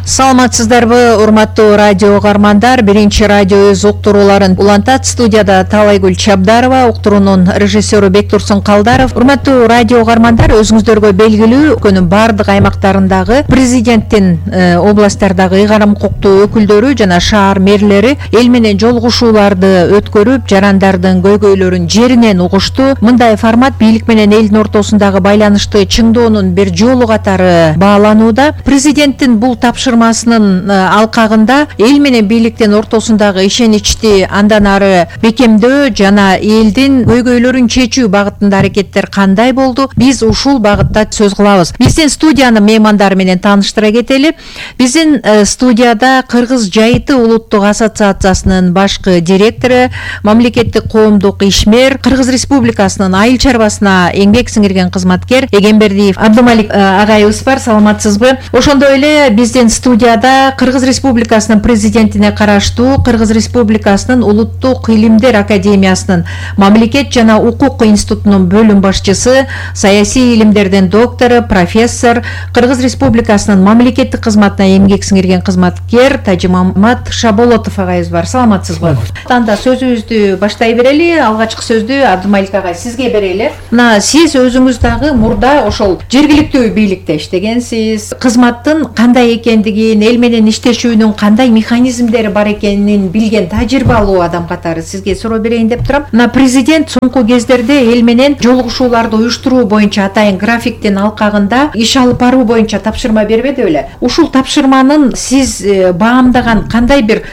Саламатсыздарбы, урматтуу радио угармандар. Биринчи радио өз уктурууларын улантат. Студияда Талайгүл Чабдарова, уктуруунун режиссеру Бектурсун Калдаров. Урматтуу радио угармандар, өзүңүздөргө белгилүү, өлкөнүн бардык аймактарындагы президенттин областтардагы ыйгарым укуктуу өкүлдөрү жана шаар мэрлери эл менен жолугушууларды өткөрүп, жарандардын көйгөйлөрүн жеринен угушту. Мындай формат бийлик менен элдин ортосундагы байланышты чыңдоонун бир жолу катары бааланууда. Президенттин бул тапшырмасынын алкагында эл менен бийликтин ортосундагы ишеничти андан ары бекемдөө жана элдин көйгөйлөрүн чечүү багытында аракеттер кандай болду? Биз ушул багытта сөз кылабыз. Биздин студиянын меймандары менен тааныштыра кетели. Биздин студияда Кыргыз жайыты улуттук ассоциациясынын башкы директору, мамлекеттик коомдук ишмер, Кыргыз Республикасынын айыл чарбасына эмгек сиңирген кызматкер Эгембердиев Абдымалик агайыбыз бар. Саламатсызбы? Ошондой эле биздин студияда Кыргыз Республикасынын президентине караштуу Кыргыз Республикасынын улуттук илимдер академиясынын мамлекет жана укук институтунун бөлүм башчысы, саясий илимдердин доктору, профессор, Кыргыз Республикасынын мамлекеттик кызматына эмгек сиңирген кызматкер Тажимамат Шаболотов агайыбыз бар. Саламатсызбы? Анда сөзүбүздү баштай берели. Алгачкы сөздү Абдымалик агай сизге берели. Мына сиз өзүңүз дагы мурда ошол жергиликтүү бийликте иштегенсиз. Кызматтын кандай экендигин, эл менен иштешүүнүн кандай механизмдери бар экенин билген тажрыйбалуу адам катары сизге суроо берейин деп турам. Мына президент соңку кездерде эл менен жолугушууларды уюштуруу боюнча атайын графиктин алкагында иш алып баруу боюнча тапшырма бербеди беле? Ушул тапшырманын сиз баамдаган кандай бир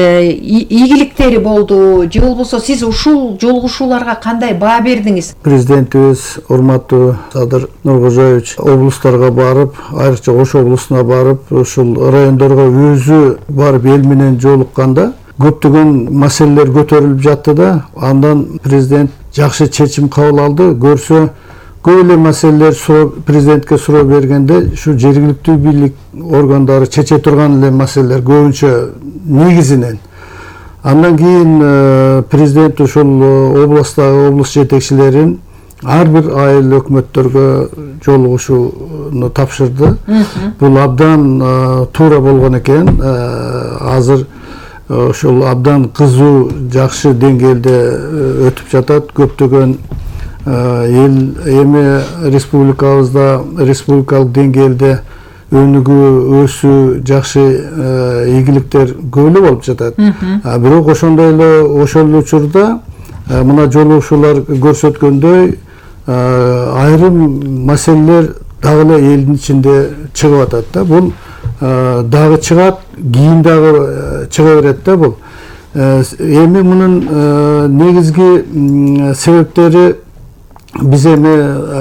ийгиликтери болду же болбосо сиз ушул жолугушууларга кандай баа бердиңиз? Президентибиз урматтуу Садыр Нуркожоевич облустарга барып, айрыкча Ош облусуна барып, ушул райондорго өзү барып эл менен жолукканда көптөгөн маселелер көтөрүлүп жатты да, андан президент жакшы чечим кабыл алды. Көрсө көп эле маселелер президентке суроо бергенде ушу жергиликтүү бийлик органдары чече турган эле маселелер көбүнчө негизинен. Андан кийин президент ушул областагы облус жетекчилерин ар бир айыл өкмөттөргө жолугушууну тапшырды. Бул абдан туура болгон экен. Азыр ошол абдан кызуу, жакшы деңгээлде өтүп жатат. Көптөгөн эл эми республикабызда республикалык деңгээлде өнүгүү, өсүү, жакшы ийгиликтер көп эле болуп жатат. Бирок ошондой эле ошол учурда мына жолугушуулар көрсөткөндөй айрым маселелер дагы эле элдин ичинде чыгып атат да. Бул дагы чыгат, кийин дагы чыга берет да бул. Эми мунун негизги себептери биз эми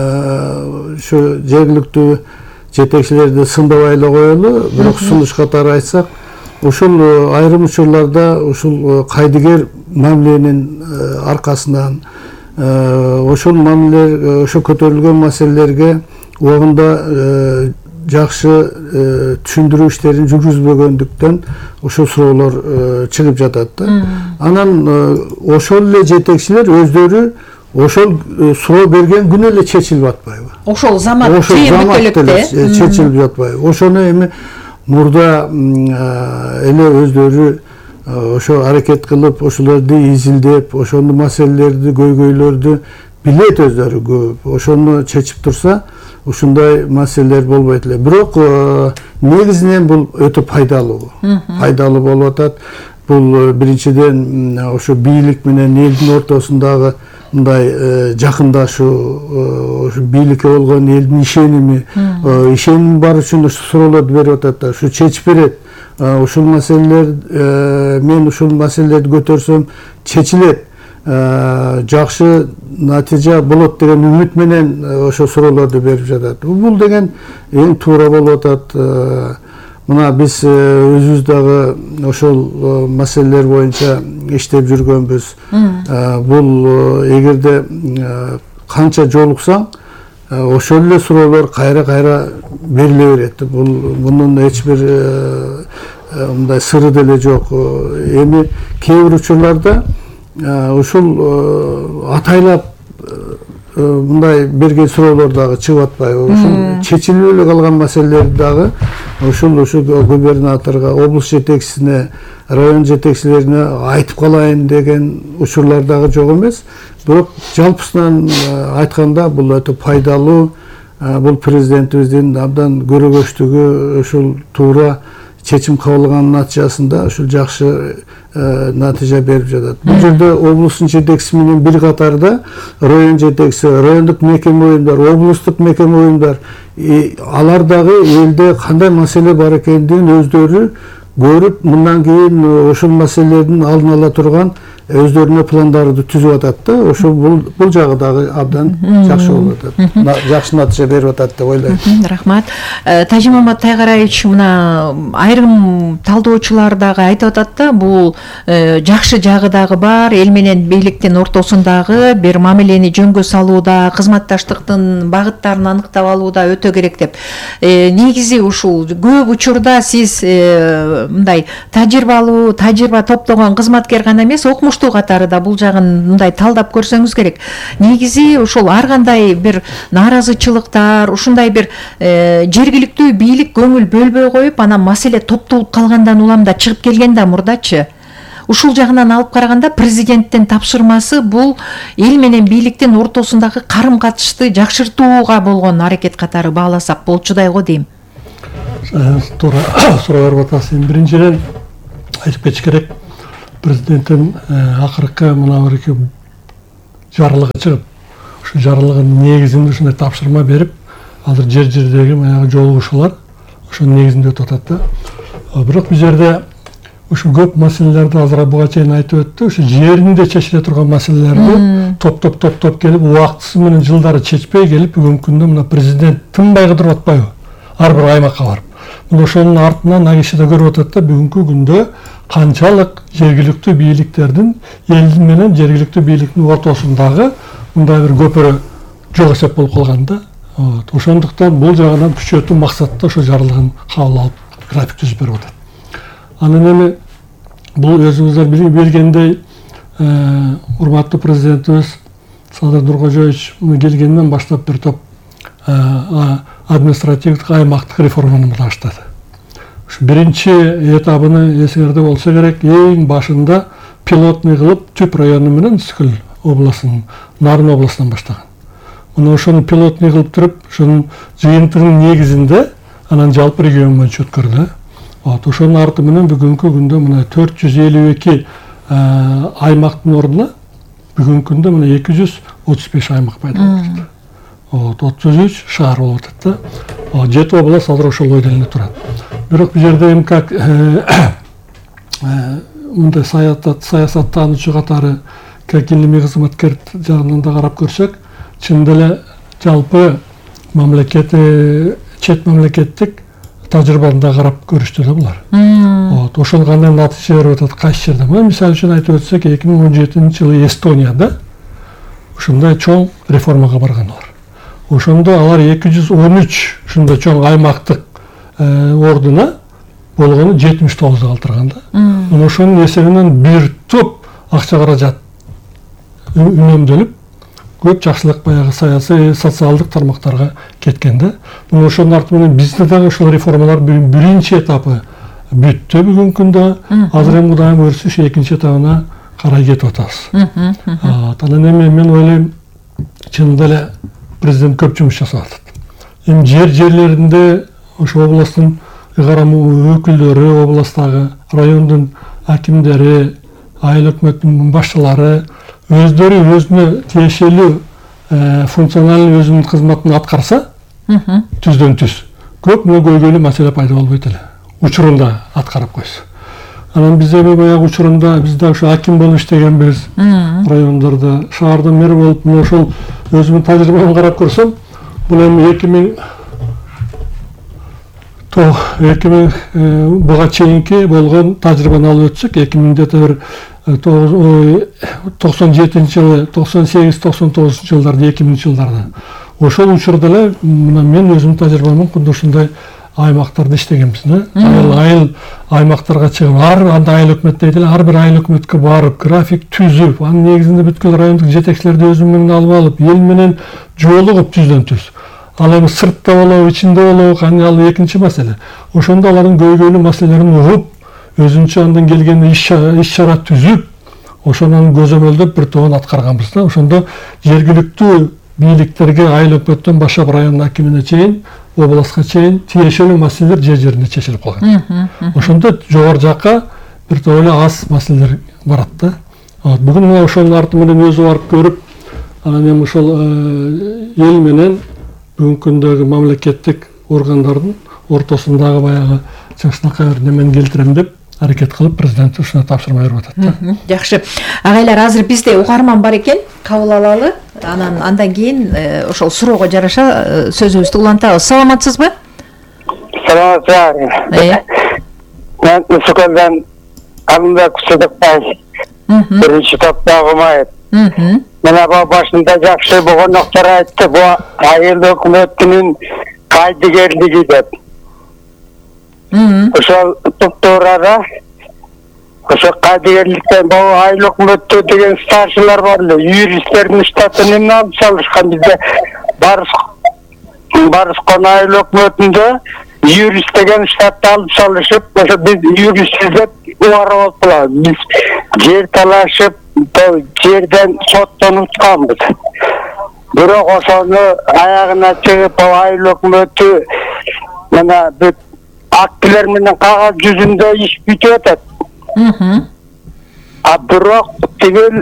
ушу жергиликтүү жетекчилерди сындабай эле коелу, бирок сунуш катары айтсак, ушул айрым учурларда ушул кайдыгер мамиленин аркасынан ошол мамилелер, ошо көтөрүлгөн маселелерге убагында жакшы түшүндүрүү иштерин жүргүзбөгөндүктөн ошол суроолор чыгып жатат да. Анан ошол эле жетекчилер өздөрү ошол суроо берген күнү эле чечилип атпайбы? Ошол замат эле чечилип жатпайбы? Ошону эми мурда эле өздөрү ошо аракет кылып, ошолорду изилдеп, ошону маселелерди, көйгөйлөрдү билет өздөрү көп. Ошону чечип турса, ушундай маселелер болбойт эле. Бирок негизинен бул өтө пайдалуу. Пайдалуу болуп атат. Бул биринчиден ошо бийлик менен элдин ортосундагы мындай жакындашуу, ошо бийликке болгон элдин ишеними, ишеним бар үчүн ушу суроолорду берип атат да, ушу чечип берет. Ушул маселелер, мен ушул маселелерди көтөрсөм чечилет, жакшы натыйжа болот деген үмүт менен ошо суроолорду берип жатат. Бул деген эң туура болуп атат. Мына биз өзүбүз дагы ошол маселелер боюнча иштеп жүргөнбүз. Бул эгерде канча жолуксаң, ошол эле суроолор кайра бериле берет. Мунун эч бир мындай сыры деле жок. Эми кээ бир учурларда ушул атайлап мындай берген суроолор дагы чыгып атпайбы? Ушул чечилбей эле калган маселелер дагы ушу губернаторга, облус жетекчисине, район жетекчилерине айтып калайын деген учурлар дагы жок эмес. Бирок жалпысынан айтканда бул өтө пайдалуу, бул президентибиздин абдан көрөгөчтүгү ушул туура чечим кабыл алганын натыйжасында ушул жакшы натыйжа берип жатат. Бул жерде облустун жетекчиси менен бир катарда район жетекчиси, райондук мекеме уюмдар, облустук мекеме уюмдар, алар дагы элде кандай маселе бар экендигин өздөрү көрүп, мындан кийин ошол маселелердин алдын ала турган өздөрүнө пландарды түзүп атат да. Ошо бул жагы дагы абдан жакшы болуп атат. Жакшы натыйжа берип атат деп ойлойм. Рахмат. Тажимамат Тайгараевич, мына айрым талдоочулар дагы айтып атат да, бул жакшы жагы дагы бар, эл менен бийликтин ортосундагы бир мамилени жөнгө салууда, кызматташтыктын багыттарын аныктап алууда өтө керек деп. Негизи ушул көп учурда сиз мындай тажрыйба топтогон кызматкер гана эмес, окумуштуу катары да бул жагын мындай талдап көрсөңүз керек. Негизи ошол ар кандай бир нааразычылыктар, ушундай бир жергиликтүү бийлик көңүл бөлбөй коюп, анан маселе топтолуп калгандан улам да чыгып келген да мурдачы. Ушул жагынан алып караганда президенттин тапшырмасы бул эл менен бийликтин ортосундагы карым катышты жакшыртууга болгон аракет катары бааласак болчудай го дейм. Туура суроо берип атасыз. Биринчиден айтып кетиш керек, президенттин акыркы мына бир жарлыгы чыгып, ушу жарлыгынын негизинде ушундай тапшырма берип, азыр жер-жердеги баягы жолугушуулар ошонун негизинде өтүп атат да. Бирок бул жерде ушу көп маселелерди азыр буга чейин айтып өттү. Ушу жеринде чечиле турган маселелерди топ келип, убактысы менен жылдары чечпей келип, бүгүнкү күндө мына президент тынбай кыдырып атпайбы? Ар бир аймакка барып. Мына ошонун артынан ак киши да көрүп атат да, бүгүнкү күндө канчалык жергиликтүү бийликтердин эл менен жергиликтүү бийликтин ортосундагы мындай бир көпүрө жок эсеп болуп калган да. Ошондуктан бул жагынан күчөтүү максатта ошо жарлыгын кабыл алып, график түзүп берип атат. Анан эми бул өзүңүздөр билгендей, урматтуу президентибиз Садыр Нуркожоевич келгенден баштап бир топ административдик аймактык реформаны баштады. Ушу биринчи этабыны эсиңерде болсо керек, эң башында пилотный кылып Түп району менен Үскүл областынын, Нарын областынан баштаган. Мына ошону пилотный кылып туруп, ошонун жыйынтыгынын негизинде анан жалпы регион боюнча өткөрдү. Ошонун арты менен бүгүнкү күндө мына 452 аймактын ордуна бүгүнкү күндө мына 235 аймак пайда болуп. 33 шаар болуп атат да. 7 область азыр ошол ойдон турат. Бирок бул жерде эми как мындай саясаттануучу катары, как илимий кызматкер жагынан да карап көрсөк, чын деле жалпы мамлекет, чет мамлекеттик тажрыйбаны да карап көрүштү да булар. Ошол кандай натыйжа берип атат кайсы жерде? Мисалы үчүн айтып өтсөк, 2017-жылы Эстонияда ушундай чоң реформага баргандар. Ошондо алар 213 ушундай чоң аймактык ордуна болгону 79 калтырган да. Мына ошонун эсебинен бир топ акча каражат үнөмдөлүп, көп жакшылык баягы саясий, социалдык тармактарга кеткен да. Мына ошонун арты менен бизде дагы ошол реформалар биринчи этапы бүттү бүгүнкү күндө. Азыр эми кудайым буйрса экинчи этабына карай кетип атабыз. Анан эми мен ойлойм, чын деле президент көп жумуш жасап атат. Эми жерлеринде ошо областтын ыйгарым өкүлдөрү, областтагы райондун акимдери, айыл өкмөттүн башчылары өздөрү өзүнө тиешелүү функционалдуу өзүнүн кызматын аткарса, түздөн түз көп көйгөйлүү маселе пайда болбойт эле. Учурунда аткарып койсо. Анан биз эми баягы учурунда биз да ошо аким болуп иштегенбиз, райондордо, шаарда мэр болуп, мына ошол өзүмдүн тажрыйбамды карап көрсөм, бул эми 2000 буга чейинки болгон тажрыйбаны алып өтсөк, 2000 97-жылы, 98-99 жылдарда, 2000-жылдарда. Ошол учурда эле мен өзүмдүн тажрыйбамын куду ушундай аймактарда иштегенбиз. Айыл аймактарга чыгып, анда айыл өкмөт дейт эле, ар бир айыл өкмөткө барып, график түзүп, анын негизинде бүткүл райондук жетекчилерди өзүм менен алып, эл менен жолугуп түздөн түз. Ал эми сыртта болобу, ичинде болобу, кане ал экинчи маселе. Ошондо алардын көйгөйлүү маселелерин угуп, өзүнчө андан келген иш чара түзүп, ошонун көзөмөлдөп бир тобун аткарганбыз да. Ошондо жергиликтүү бийликтерге айыл өкмөттөн баштап район акимине чейин, областка чейин тиешелүү маселелер жеринде чечилип калган. Ошондо жогору жакка бир топ эле аз маселелер барат да. Бүгүн мына ошонун арты менен өзү барып көрүп, анан эми ошол эл менен бүгүнкү күндөгү мамлекеттик органдардын ортосундагы баягы чачынакай бир немени келтирем деп аракет кылып президент ушуна тапшырма берип атат да. Жакшы. Агайлар, азыр бизде угарман бар экен, кабыл алалы. Андан кийин ошол суроого жараша сөзүбүздү улантабыз. Саламатсызбы? Саламатсызбы. Мен Мысыкөлдөн Алымбек Сыдыкбай. Биринчи топтогу майып. Мына бу башында жакшы болгондуктар айтты, бу айыл өкмөтүнүн кайдыгерлиги деп. Ошол туптурада ошо кайдыгерликтен бул айыл өкмөтү деген старшылар бар эле, юристтердин штатын эмне алып салышкан. Бизде Барыскон айыл өкмөтүндө юрист деген штатты алып салышып, ошо биз юрист издеп убарып алыптылар. Биз жер талашып, жерден соттон утканбыз. Бирок ошону аягына чыгып, айыл өкмөтү мына бүт актилер менен кагаз жүзүндө иш бүтүп атат. Бирок тигил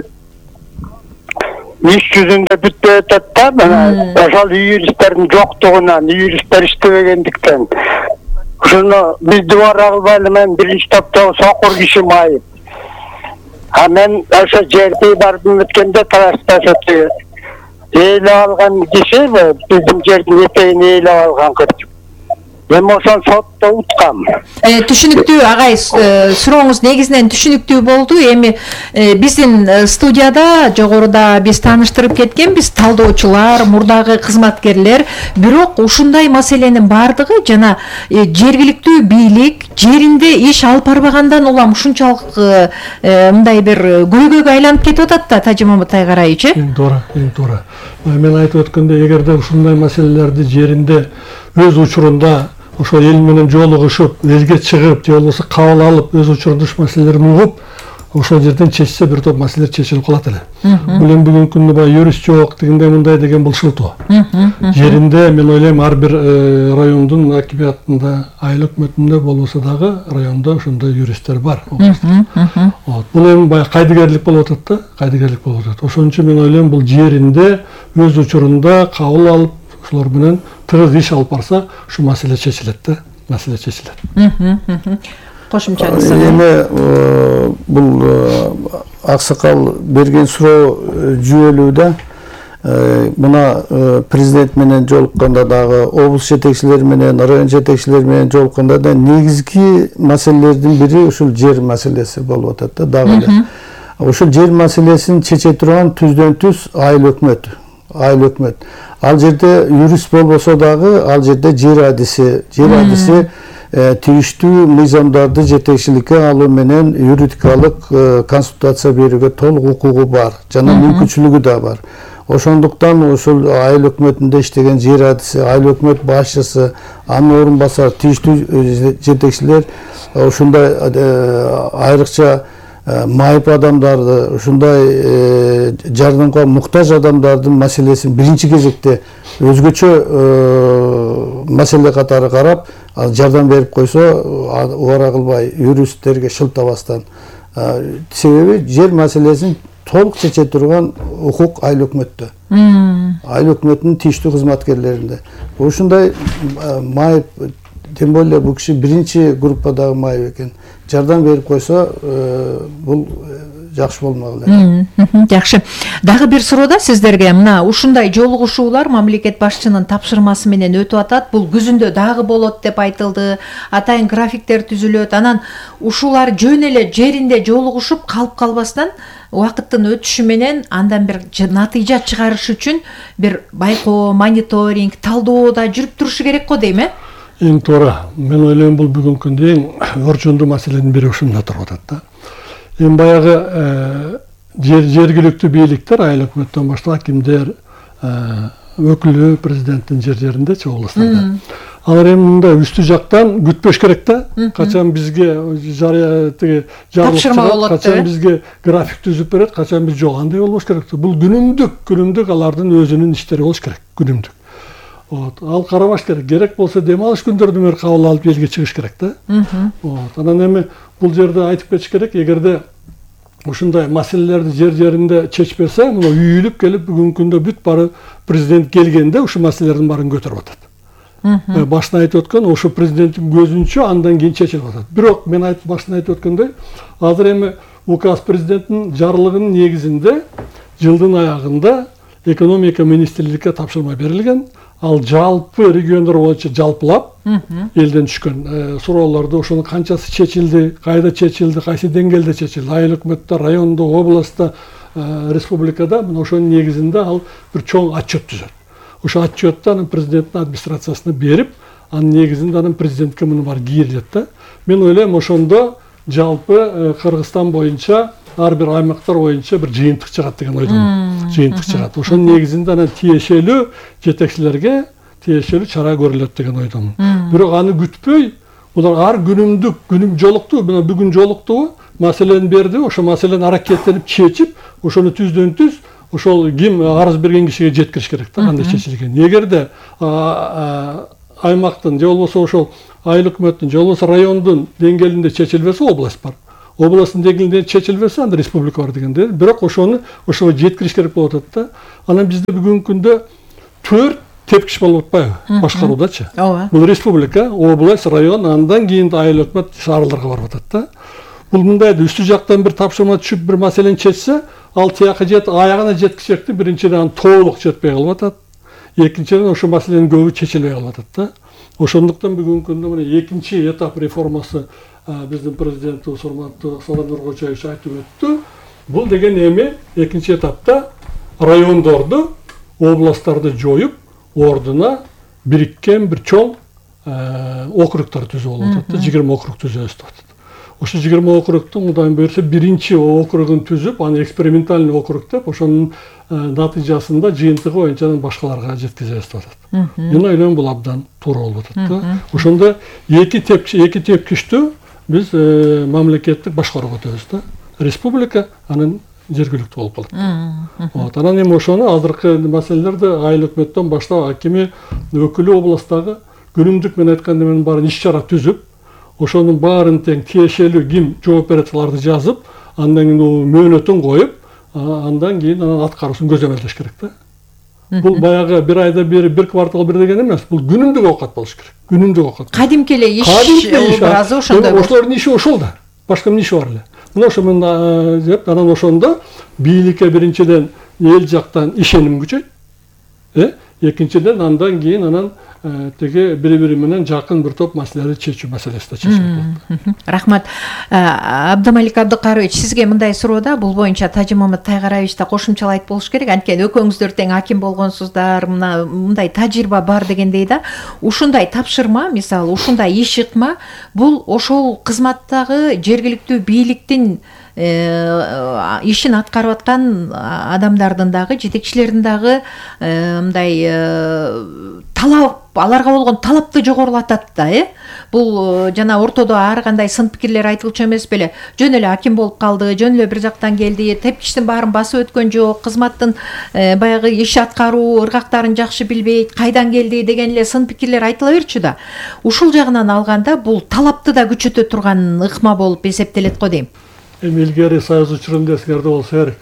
иш жүзүндө бүтпөй атат да. Мына ошол юристтердин жоктугунан, юристтер иштебегендиктен. Ошону бизди убара кылбайлы, мен биринчи топтогу сокур киши майып. Мен ошо жерди барып өткөндө талашташып ээлеп алган киши, биздин жердин этегин ээлеп алган кыз. Мен ошол сотто уткам. Түшүнүктүү агай, сурооңуз негизинен түшүнүктүү болду. Эми биздин студияда жогоруда биз тааныштырып кеткенбиз, талдоочулар, мурдагы кызматкерлер, бирок ушундай маселенин бардыгы жана жергиликтүү бийлик жеринде иш алып барбагандан улам ушунчалык мындай бир көйгөйгө айланып кетип атат да, Тажи Маматай карайчы. Эң туура. Мен айтып өткөндө, эгерде ушундай маселелерди жеринде өз учурунда ошол эл менен жолугушуп, элге чыгып, же болбосо кабыл алып, өз учурунда ушу маселелерин угуп, ошол жерден чечсе бир топ маселелер чечилип калат эле. Бул эми бүгүнкү күндө баягы юрист жок дегендей мындай деген булшылтуу. Жеринде мен ойлойм ар бир райондун акимиятында, айыл өкмөтүндө болбосо дагы райондо ошондой юристтер бар. Бул эми баягы кайдыгерлик болуп атат да, кайдыгерлик болуп атат. Ошон үчүн мен ойлойм, бул жеринде өз учурунда кабыл алып, ошолор менен тыгыз иш алып барса, ушу маселе чечилет да, маселе чечилет. Кошумчаңыз. Эми бул аксакал берген суроо жүйөлүү да. Мына президент менен жолукканда дагы, облус жетекчилери менен, район жетекчилери менен жолукканда да негизги маселелердин бири ушул жер маселеси болуп атат да, дагы эле. Ушул жер маселесин чече турган түздөн түз айыл өкмөт. Ал жерде юрист болбосо дагы, ал жерде жер адиси тийиштүү мыйзамдарды жетекчиликке алуу менен юридикалык консультация берүүгө толук укугу бар, жана мүмкүнчүлүгү да бар. Ошондуктан ушул айыл өкмөтүндө иштеген жер адиси, айыл өкмөт башчысы, анын орун басар, тийиштүү жетекчилер ушундай айрыкча майып адамдарды, ушундай жардамга муктаж адамдардын маселесин биринчи кезекте өзгөчө маселе катары карап, жардам берип койсо, убара кылбай, юристтерге шылтабастан. Себеби жер маселесин толук чече турган укук айыл өкмөттө. Айыл өкмөтүнүн тийиштүү кызматкерлеринде. Ушундай майып, тем более бул киши биринчи группадагы майып экен. Жардам берип койсо, бул жакшы болмок эле. Жакшы. Дагы бир суроо да сиздерге. Мына ушундай жолугушуулар мамлекет башчынын тапшырмасы менен өтүп атат. Бул күзүндө дагы болот деп айтылды. Атайын графиктер түзүлөт. Анан ушулар жөн эле жеринде жолугушуп калып калбастан, убакыттын өтүшү менен андан бир натыйжа чыгарыш үчүн бир байкоо, мониторинг, талдоо да жүрүп турушу керек го дейм, Эң туура. Мен ойлойм, бул бүгүнкү күндө эң орчундуу маселенин бири ушунда туруп атат да. Эми баягы жергиликтүү бийликтер, айыл өкмөттөн баштап акимдер, өкүлү президенттин жериндечи областтарда. Алар эми мындай үстү жактан күтпөш керек да. Качан бизге жарыя тиги тапшырма болот, качан бизге график түзүп берет, качан биз жок, андай болбош керек. Бул күнүмдүк алардын өзүнүн иштери болуш керек, күнүмдүк. Ал карабаш керек болсо дем алыш күндөрдөн бери кабыл алып элге чыгыш керек да. Анан эми бул жерде айтып кетиш керек, эгерде ушундай маселелерди жеринде чечпесе, мына үйүлүп келип бүгүнкү күндө бүт бары президент келгенде ушу маселелердин баарын көтөрүп атат. Башына айтып өткөн ошо президенттин көзүнчө андан кийин чечилип атат. Бирок мен башына айтып өткөндөй, азыр эми указ президенттин жарлыгынын негизинде жылдын аягында экономика министрликке тапшырма берилген. Ал жалпы региондор боюнча жалпылап элден түшкөн суроолорду, ошонун канчасы чечилди, кайда чечилди, кайсы деңгээлде чечилди, айыл өкмөттө, райондо, областта, республикада, мына ошонун негизинде ал бир чоң отчет түзөт. Ошо отчетту анын президенттин администрациясына берип, анын негизинде анын президентке муну бар кийрилет да. Мен ойлойм, ошондо жалпы Кыргызстан боюнча ар бир аймактар боюнча бир жыйынтык чыгат деген ойдомун. Жыйынтык чыгат. Ошонун негизинде анан тиешелүү жетекчилерге тиешелүү чара көрүлөт деген ойдомун. Бирок аны күтпөй, булар ар күнүм жолукту, мына бүгүн жолуктубу, маселени берди, ошо маселени аракеттенип чечип, ошону түздөн түз ошол ким арыз берген кишиге жеткириш керек да, кандай чечилген. Эгерде аймактын же болбосо ошол айыл өкмөттүн же болбосо райондун деңгээлинде чечилбесе, область бар. Областын деңгээлинде чечилбесе, анда республика бар дегенде. Бирок ошого жеткириш керек болуп атат да. Анан бизде бүгүнкү күндө 4 тепкич болуп атпайбы башкаруудачы? Бул республика, область, район, андан кийин айыл өкмөт шаарларга барып атат да. Бул мындай үстү жактан бир тапшырма түшүп бир маселени чечсе, ал тияка аягына жеткичекти биринчиден толук жетпей калып атат. Экинчиден ошо маселенин көбү чечилбей калып атат да. Ошондуктан бүгүнкү күндө мына экинчи этап реформасы биздин президент урматтуу Сооронбай Нуркожоевич айтып өттү. Бул деген эми экинчи этапта райондорду, областтарды жоюп, ордуна бириккен бир чоң округтар түзүп алып атат да, 20 округ түзөбүз деп атат. Ошо 20 округтун Кудайым буйрса биринчи округун түзүп, аны экспериментальный округ деп, ошонун натыйжасында жыйынтыгы боюнча башкаларга жеткизебиз деп атат. Мен ойлойм бул абдан туура болуп атат да. Ошондо эки тепкичтүү биз мамлекеттик башкарууга өтөбүз да. Республика анын жергиликтүү болуп калат. Анан эми ошону азыркы маселелерди айыл өкмөттөн баштап акими, өкүлү областтагы күнүмдүк мен айтканда менин баарын иш чара түзүп, ошонун баарын тең тиешелүү ким жооп берет аларды жазып, андан кийин мөөнөтүн коюп, андан кийин анын аткаруусун көзөмөлдөш керек да. Бул баягы бир айда бир квартал бир деген эмес, бул күнүмдүк оокат болуш керек. Күнүмдүк оокат. Кадимки эле иш образы ошондой. Ошолордун иши ошол да. Башка эмне иши бар эле. Мына ошо мен деп, анан ошондо бийликке биринчиден эл жактан ишеним күчөйт. Экинчиден андан кийин анан теги бири-бири менен жакын бир топ маселелерди чечүү маселеси да чечилет. Рахмат. Абдымалик Абдыкарович, сизге мындай суроо да, бул боюнча Тажимамат Тайгараевич да кошумчалайт болуш керек. Анткени экөөңүздөр тең аким болгонсуздар, мындай тажрыйба бар дегендей да. Ушундай тапшырма, мисалы, ушундай иш ыкма, бул ошол кызматтагы жергиликтүү бийликтин ишин аткарып аткан адамдардын дагы, жетекчилердин дагы мындай талап, аларга болгон талапты жогорулатат да, Бул жана ортодо ар кандай сын пикирлер айтылчу эмес беле. Жөн эле аким болуп калды, жөн эле бир жактан келди, тепкичтин баарын басып өткөн жок, кызматтын баягы иш аткаруу ыргактарын жакшы билбейт, кайдан келди деген эле сын пикирлер айтыла берчү да. Ушул жагынан алганда бул талапты да күчөтө турган ыкма болуп эсептелет го дейм. Эми илгери союз учурунда эсиңерде болсо керек.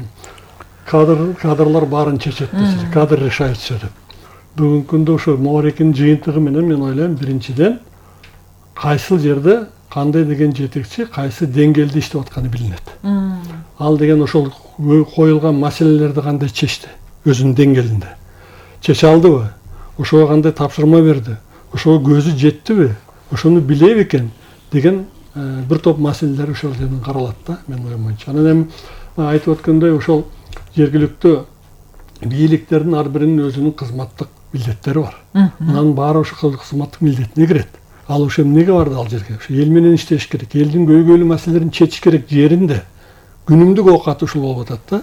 Кадрлар баарын чечет десе, кадр решает все деп. Бүгүнкү күндө ошо Моорекин жыйынтыгы менен мен ойлойм, биринчиден кайсы жерде кандай деген жетекчи, кайсы деңгээлде иштеп атканы билинет. Ал деген ошол коюлган маселелерди кандай чечти, өзүнүн деңгээлинде. Чече алдыбы? Ошого кандай тапшырма берди? Ошого көзү жеттиби? Ошону билеби экен деген бир топ маселелер ошол жерден каралат да, мен оюм боюнча. Анан эми айтып өткөндөй, ошол жергиликтүү бийликтердин ар биринин өзүнүн кызматтык милдеттери бар. Анын баары ошол кызматтык милдетине кирет. Ал ошо эмнеге барды ал жерге? Ошо эл менен иштеш керек, элдин көйгөйлүү маселелерин чечиш керек жеринде. Күнүмдүк оокаты ушул болуп атат да.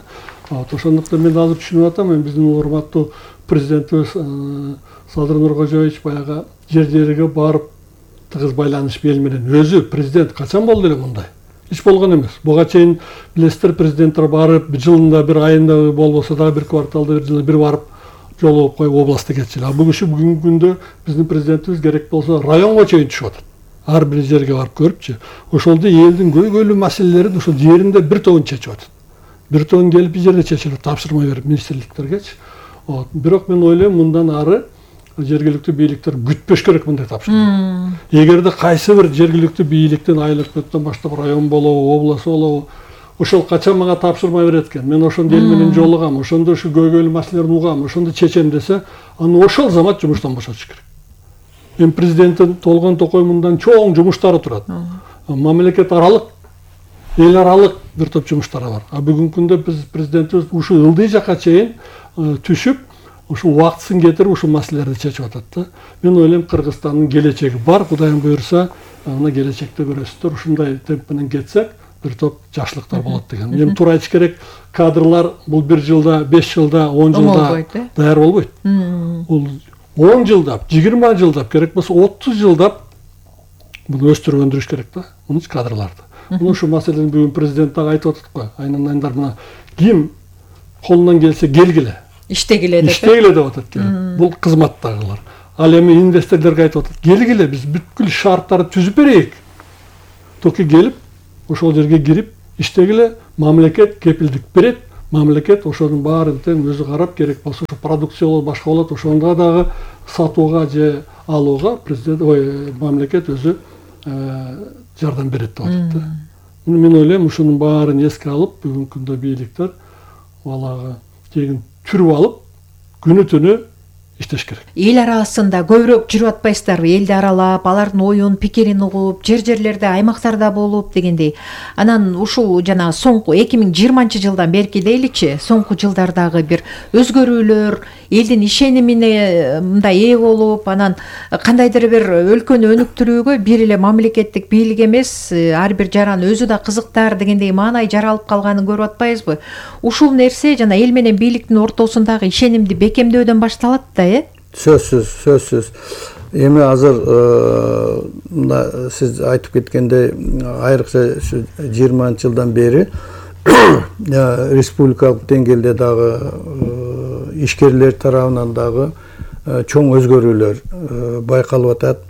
Ошондуктан мен азыр түшүнүп атам, биздин урматтуу президентибиз Садыр Нуркожоевич баягы жер-жерге барып тыгыз байланышып эл менен өзү президент качан болду эле мындай? Ич болгон эмес. Буга чейин билесиздер, президенттер барып жылында бир айында болбосо дагы бир кварталда бир жылда бир барып жолугуп коюп областта кетчү. А бүгүнкү күндө биздин президентибиз керек болсо районго чейин түшүп атат. Ар бир жерге барып көрүпчү. Ошолду элдин көйгөйлүү маселелерин ошол жеринде бир тобун чечип атат. Бир тобун келип бир жерде чечилип тапшырма берип министрликтергечи. Бирок мен ойлойм мындан ары жергиликтүү бийликтер күтпөш керек мындай тапшырма. Эгерде кайсы бир жергиликтүү бийликтин айлыктан баштап район болобу, область болобу, ошол качан мага тапшырма берет экен, мен ошондо эл менен жолугам, ошондо ушу көйгөйлүү маселелерин угам, ошондо чечем десе, аны ошол замат жумуштан бошотуш керек. Эми президенттин Толгон Токоймундан чоң жумуштары турат. Мамлекет аралык, эл аралык бир топ жумуштары бар. А бүгүнкү күндө биз президентибиз ушу ылдый жакка чейин түшүп, ушул убактысын кетирип ушул маселелерди чечип атат да. Мен ойлойм Кыргызстандын келечеги бар, Кудайым буйрса, аны келечекте көрөсүздөр. Ушундай темп менен кетсек, бир топ жакшылыктар болот деген. Эми туура айтыш керек, кадрлар бул 1 жылда, 5 жылда, 10 жылда даяр болбойт. Бул 10 жылдап, 20 жылдап, керек болсо 30 жылдап буну өстүрүп өндүрүш керек да, мунуч кадрларды. Мына ушу маселени бүгүн президент дагы айтып атат го. Айнандар мына ким колунан келсе келгиле. Иштегиле деп атат. Бул кызматтагылар. Ал эми инвесторлорго айтып атат. Келгиле, биз бүткүл шарттарды түзүп берейик. Токи келип, ошол жерге кирип, иштегиле, мамлекет кепилдик берет. Мамлекет ошонун баарын тең өзү карап, керек болсо ошо продукция болот, башка болот, ошонда дагы сатууга же алууга президент, мамлекет өзү жардам берет деп атат да. Мен ойлойм, ушунун баарын эске алып, бүгүнкү күндө бийликтер балагы тегин түрүп алып, күнү түнү иштеш керек. Эл арасында көбүрөөк жүрүп атпайсыздарбы? Элди аралап, алардын оюн, пикирин угуп, жер-жерлерде, аймактарда болуп дегендей. Анан ушул жана соңку 2020-жылдан берки дейличи, соңку жылдардагы бир өзгөрүүлөр, элдин ишенимине мындай ээ болуп, анан кандайдыр бир өлкөнү өнүктүрүүгө бир эле мамлекеттик бийлик эмес, ар бир жаран өзү да кызыктар дегендей маанай жаралып калганын көрүп атпайбызбы? Ушул нерсе жана эл менен бийликтин ортосундагы ишенимди бекемдөөдөн башталат да, Сөзсүз. Эми азыр мына сиз айтып кеткендей, айрыкча 20-жылдан бери республикалык деңгээлде дагы ишкерлер тарабынан дагы чоң өзгөрүүлөр байкалып атат.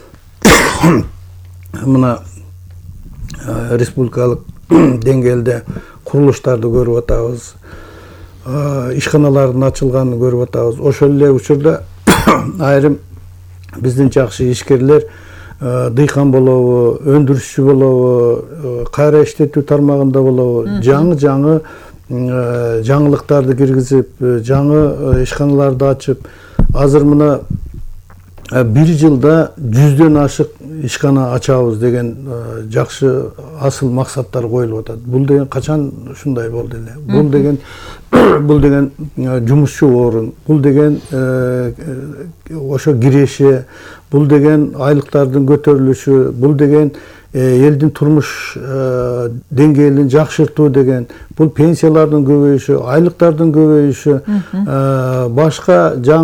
Мына республикалык деңгээлде курулуштарды көрүп атабыз. Ишканалардын ачылганын көрүп атабыз. Ошол эле учурда айрым биздин жакшы ишкерлер дыйкан болобу, өндүрүшчү болобу, кайра иштетүү тармагында болобу, жаңы жаңылыктарды киргизип, жаңы ишканаларды ачып, азыр мына 1 жылда 100дөн ашык ишкана ачабыз деген жакшы асыл максаттар коюлуп атат. Бул деген качан ушундай болду эле? Бул деген жумушчу орун, бул деген ошо киреше, бул деген айлыктардын көтөрүлүшү, бул деген элдин турмуш деңгээлин жакшыртуу деген, бул пенсиялардын көбөйүшү, айлыктардын көбөйүшү, башка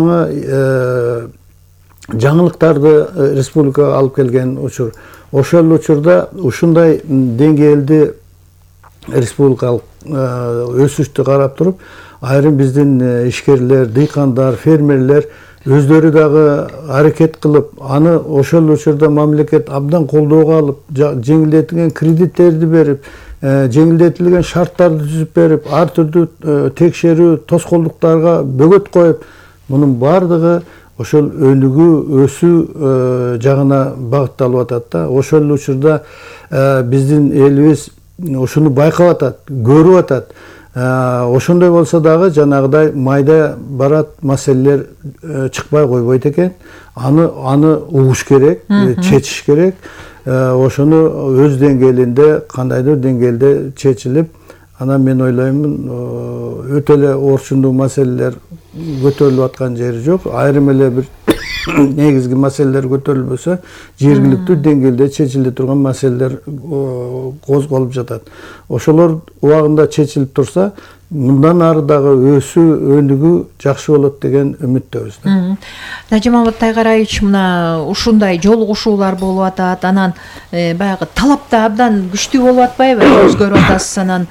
жаңылыктарды республикага алып келген учур. Ошол учурда ушундай деңгээлди республикалык өсүштү карап туруп, айрым биздин ишкерлер, дыйкандар, фермерлер өздөрү дагы аракет кылып, аны ошол учурда мамлекет абдан колдоого алып, жеңилдетилген кредиттерди берип, жеңилдетилген шарттарды түзүп берип, ар түрдүү текшерүү, тоскоолдуктарга бөгөт коюп, мунун бардыгы ошол өнүгүү, өсүү жагына багытталып атат да. Ошол учурда биздин элибиз ушуну байкап атат, көрүп атат. Ошондой болсо дагы жанагыдай майда барат маселелер чыкпай койбойт экен. Аны угуш керек, чечиш керек. Ошону өз деңгээлинде, кандайдыр деңгээлде чечилип, анан мен ойлоймун өтө эле орчундуу маселелер көтөрүлүп аткан жери жок. Айрым эле бир негизги маселелер көтөрүлбөсө, жергиликтүү деңгээлде чечиле турган маселелер козголуп жатат. Ошолор убагында чечилип турса, мындан ары дагы өсүү өнүгүү жакшы болот деген үмүттөбүз. Тажимамат Тайгараевич, мына ушундай жолугушуулар болуп атат, анан баягы талап да абдан күчтүү болуп атпайбы? Өзгөрүп атасыз, анан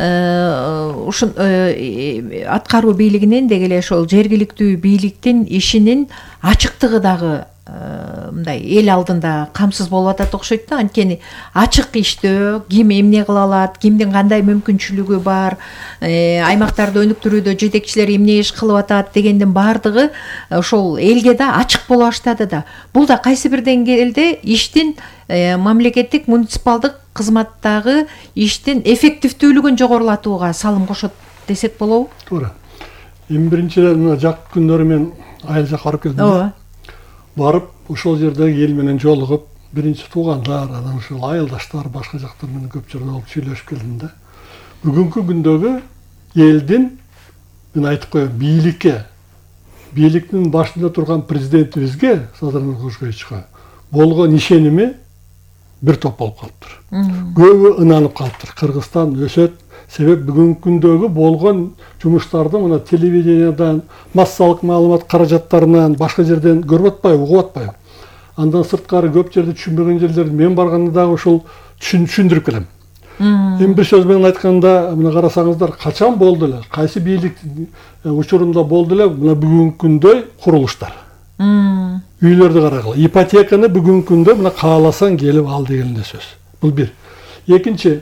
ушун аткаруу бийлигинен деги эле ошол жергиликтүү бийликтин ишинин ачыктыгы дагы мындай эл алдында камсыз болуп атат окшойт да. Анткени ачык иштөө, ким эмне кыла алат, кимдин кандай мүмкүнчүлүгү бар, аймактарды өнүктүрүүдө жетекчилер эмне иш кылып атат дегендин баардыгы ошол элге да ачык боло баштады да. Бул да кайсы бир деңгээлде иштин мамлекеттик муниципалдык кызматтагы иштин эффективдүүлүгүн жогорулатууга салым кошот десек болобу? Туура. Эми биринчиден мына жак күндөрү мен айыл жакка барып келдим. Ооба. Барып, ошол жердеги эл менен жолугуп, биринчи туугандар, анан ушул айылдаштар, башка жактар менен көп жерде болуп сүйлөшүп келдим да. Бүгүнкү күндөгү элдин, мен айтып коеюн, бийликтин башында турган президентибизге, Садыр Нуркулушевичке болгон ишеними бир топ болуп калыптыр. Көбү ынанып калыптыр. Кыргызстан өсөт. Себеп бүгүнкү күндөгү болгон жумуштарды мына телевидениядан, массалык маалымат каражаттарынан, башка жерден көрүп атпайбы, угуп атпайбы. Андан сырткары көп жерде түшүнбөгөн жерлерди мен барганда дагы ошол түшүндүрүп келем. Эми бир сөз менен айтканда, мына карасаңыздар, качан болду эле, кайсы бийлик учурунда болду эле мына бүгүнкү күндөй курулуштар. Үйлөрдү карагыла. Ипотеканы бүгүнкү күндө мына кааласаң келип ал деген эле сөз. Бул бир. Экинчи,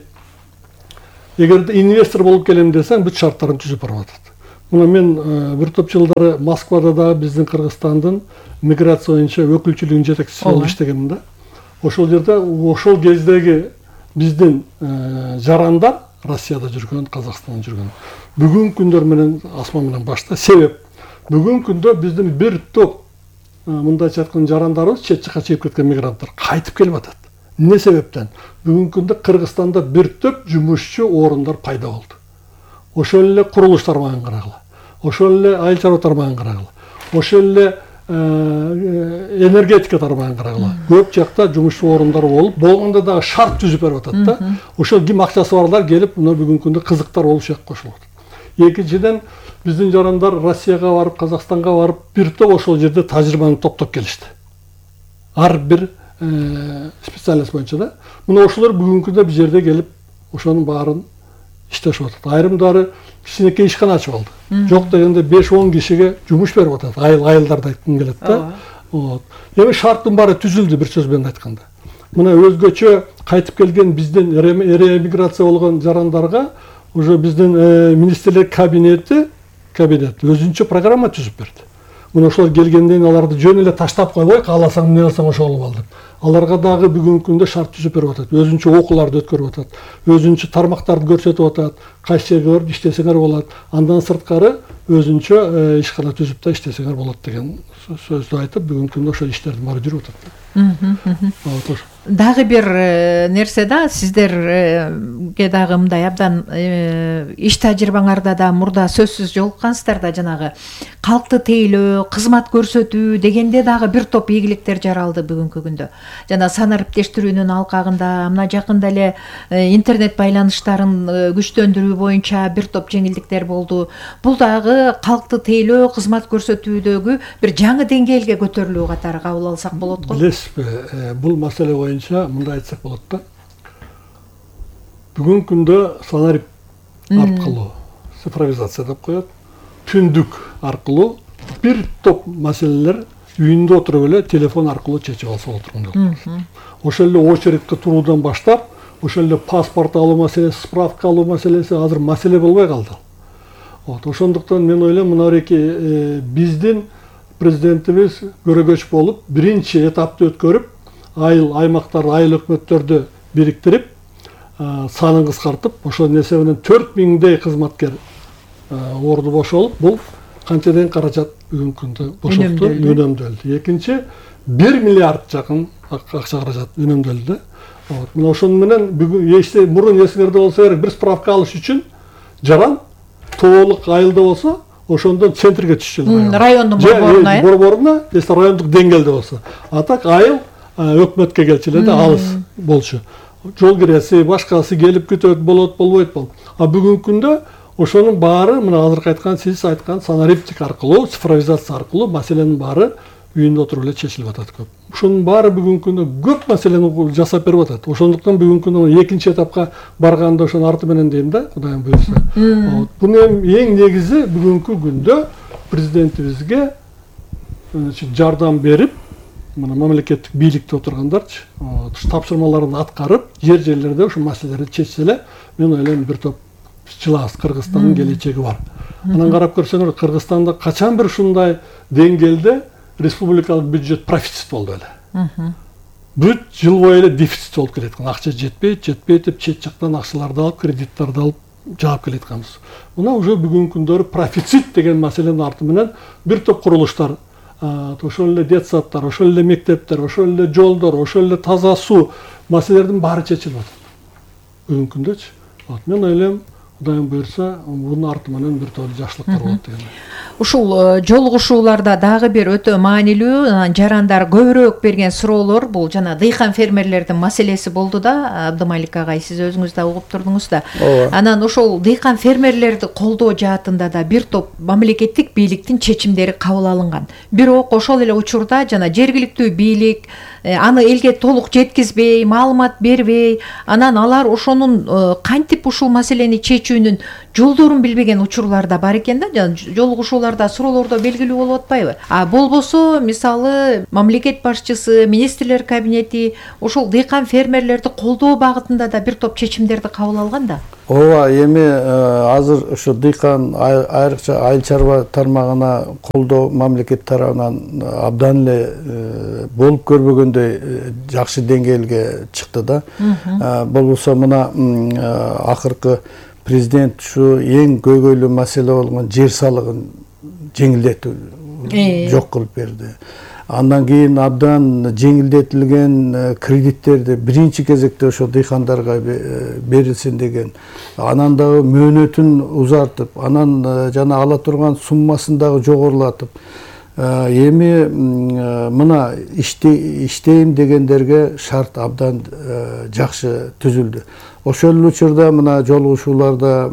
эгерде инвестор болуп келем десең, бүт шарттарын түзүп барып атат. Мына мен бир топ жылдары Москвада да биздин Кыргызстандын миграция боюнча өкүлчүлүгүнүн жетекчиси болуп иштегенмин да. Ошол жерде ошол кездеги биздин жарандар Россияда жүргөн, Казакстанда жүргөн. Бүгүнкү күндөр менен асман менен башта. Себеп бүгүнкү күндө биздин бир топ мындайча айтканда жарандарыбыз чет жакка чыгып кеткен мигранттар кайтып келип атат. Эмне себептен? Бүгүнкү күндө Кыргызстанда бир топ жумушчу орундар пайда болду. Ошол эле курулуш тармагын карагыла. Ошол эле айыл чарба тармагын карагыла. Ошол эле энергетика тармагын карагыла. Көп жакта жумушчу орундар болуп, болгондо дагы шарт түзүп берип атат да. Ошол ким акчасы барлар келип, мына бүгүнкү күндө кызыктар болуп ушул жакка кошулуп атат. Экинчиден, биздин жарандар Россияга барып, Казакстанга барып, бир топ ошол жерде тажрыйбаны топтоп келишти. Ар бир специалист боюнча да. Мына ошолор бүгүнкү күндө бир жерде келип, ошонун баарын иштешип атат. Айрымдары кичинекей ишкана ачып алды. Жок дегенде 5-10 кишиге жумуш берип атат. Айылдарды айткым келет да. Эми шарттын баары түзүлдү, бир сөз менен айтканда. Мына өзгөчө кайтып келген биздин реэмиграция болгон жарандарга уже биздин министрлер кабинети өзүнчө программа түзүп берди. Мына ошолор келгенден аларды жөн эле таштап койбой, кааласаң эмне кылсаң ошол кылып ал деп. Аларга дагы бүгүнкү күндө шарт түзүп берип атат. Өзүнчө окууларды өткөрүп атат. Өзүнчө тармактарды көрсөтүп атат. Кайсы жерге барып иштесеңер болот. Андан сырткары өзүнчө ишкана түзүп да иштесеңер болот деген сөздү айтып, бүгүнкү күндө ошол иштердин баары жүрүп атат. Дагы бир нерсе да, сиздерге дагы мындай абдан иш тажрыйбаңарда да мурда сөзсүз жолуккансыздар да, жанагы калкты тейлөө, кызмат көрсөтүү дегенде дагы бир топ ийгиликтер жаралды бүгүнкү күндө. Жана санариптештирүүнүн алкагында, мына жакында эле интернет байланыштарын күчтөндүрүү боюнча бир топ жеңилдиктер болду. Бул дагы калкты тейлөө, кызмат көрсөтүүдөгү бир жаңы деңгээлге көтөрүлүү катары кабыл алсак болот го. Билесизби, бул маселе боюнча мындай айтсак болот да. Бүгүнкү күндө санарип аркылуу, цифровизация деп коет, түндүк аркылуу бир топ маселелер үйүндө отуруп эле телефон аркылуу чечип алса болот. Ошол эле очередке туруудан баштап, ошол эле паспорт алуу маселеси, справка алуу маселеси азыр маселе болбой калды. Ошондуктан мен ойлойм, мынабеки биздин президентибиз көрөгөч болуп, биринчи этапты өткөрүп, аймактар, айыл өкмөттөрдү бириктирип, санын кыскартып, ошонун эсебинен 4000дей кызматкер орду бошолуп, бул канчаден каражат бүгүнкү күндө бошопту, үнөмдөлдү. Экинчи, 1 миллиард жакын акча каражат үнөмдөлдү. Мына ошонун менен мурун эсиңерде болсо керек, бир справка алыш үчүн жаран толук айылда болсо ошондон центрге түшчү эле. Райондун борборуна, борборуна, если райондук деңгээлде болсо. А так айыл өкмөткө келчү эле да, алыс болчу. Жол киреси, башкасы келип күтөт, болот, болбойт бол. А бүгүнкү күндө ошонун баары, мына азыркы айткан, сиз айткан санариптик аркылуу, цифровизация аркылуу маселенин баары үйүндө отуруп эле чечилип атат көп. Ошонун баары бүгүнкү күндө көп маселени жасап берип атат. Ошондуктан бүгүнкү күндө экинчи этапка барганда ошонун арты менен дейм да, Кудайым буйрса. Бунун эң негизи бүгүнкү күндө президентибизге жардам берип, мына мамлекеттик бийликте отургандарчы, тапшырмаларын аткарып, жерлерде ошол маселелерди чечсе эле, мен ойлойм бир топ чылаас Кыргызстандын келечеги бар. Анан карап көрсөңөр, Кыргызстанда качан бир ушундай деңгээлде республикалык бюджет профицит болду эле. Бүт жыл бою эле дефицит болуп келаткан. Акча жетпейт деп чет жактан акчаларды алып, кредиттарды алып жаап келатканбыз. Мына уже бүгүнкү күндөрү профицит деген маселенин арты менен бир топ курулуштар, ошол эле детсадтар, ошол эле мектептер, ошол эле жолдор, ошол эле таза суу маселелердин баары чечилип атат. Бүгүнкү күндөчү. Мен ойлойм, Кудайым буйрса, бунун арты менен бир топ жакшылыктар болот деген. Ушул жолугушууларда дагы бир өтө маанилүү жарандар көбүрөөк берген суроолор бул жана дыйкан фермерлердин маселеси болду да, Абдымалик агай, сиз өзүңүз да угуп турдуңуз да. Анан ошол дыйкан фермерлерди колдоо жаатында да бир топ мамлекеттик бийликтин чечимдери кабыл алынган. Бирок ошол эле учурда жана жергиликтүү бийлик аны элге толук жеткизбей, маалымат бербей, анан алар ошонун кантип ушул маселени чечүүнүн жолдорун билбеген учурлар да бар экен да, жолугушууларда, суроолордо белгилүү болуп атпайбы? А болбосо, мисалы, мамлекет башчысы, министрлер кабинети ошол дыйкан фермерлерди колдоо багытында да бир топ чечимдерди кабыл алган да. Ооба, эми азыр ошо дыйкан айрыкча айыл чарба тармагына колдоо мамлекет тарабынан абдан эле болуп көрбөгөндөй жакшы деңгээлге чыкты да. Болбосо мына акыркы президент ушу эң көйгөйлүү маселе болгон жер салыгын жеңилдетүү жок кылып берди. Андан кийин абдан жеңилдетилген кредиттерди биринчи кезекте ошо дыйкандарга берилсин деген. Анан дагы мөөнөтүн узартып, анан жана ала турган суммасын дагы жогорулатып, эми мына иштейм дегендерге шарт абдан жакшы түзүлдү. Ошол учурда мына жолугушууларда